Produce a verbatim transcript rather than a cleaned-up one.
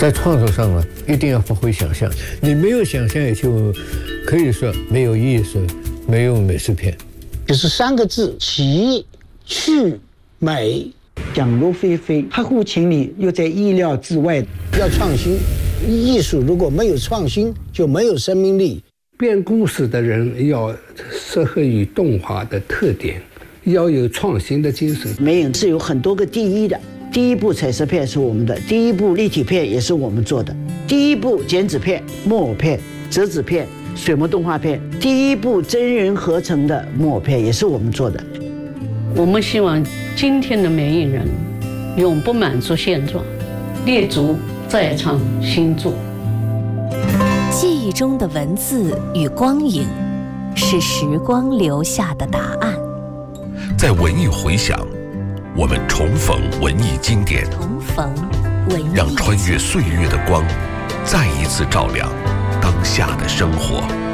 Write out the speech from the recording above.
在创作上啊，一定要发挥想象。你没有想象，也就可以说没有艺术，没有美术片。 就是三个字：奇趣美。讲入非非，合乎情理，又在意料之外。要创新，艺术如果没有创新，就没有生命力。 编故事的人要适合于动画的特点，要有创新的精神。 美影是有很多个第一的，第一部彩色片是我们的，第一部立体片也是我们做的，第一部剪纸片、木偶片、折纸片、水墨动画片，第一部真人合成的木偶片也是我们做的。 我们希望今天的美影人永不满足现状，立足再创新作。 记忆中的文字与光影，是时光留下的答案。 在文艺回响，我们重逢文艺经典， 重逢文艺， 让穿越岁月的光，再一次照亮当下的生活。